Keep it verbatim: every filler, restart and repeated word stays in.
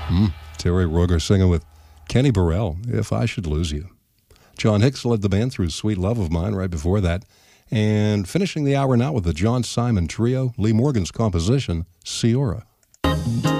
Mm, Terry Roger singing with Kenny Burrell, If I Should Lose You. John Hicks led the band through Sweet Love of Mine right before that. And finishing the hour now with the John Simon Trio, Lee Morgan's composition, Ciora.